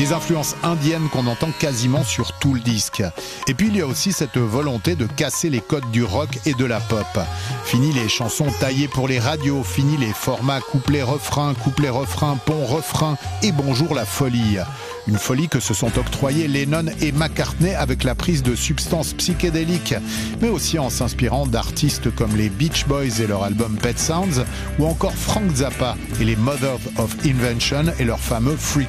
des influences indiennes qu'on entend quasiment sur tout le disque. Et puis il y a aussi cette volonté de casser les codes du rock et de la pop. Fini les chansons taillées pour les radios, fini les formats couplet-refrain, pont, refrain et bonjour la folie. Une folie que se sont octroyés Lennon et McCartney avec la prise de substances psychédéliques, mais aussi en s'inspirant d'artistes comme les Beach Boys et leur album Pet Sounds, ou encore Frank Zappa et les Mothers of Invention et leur fameux Free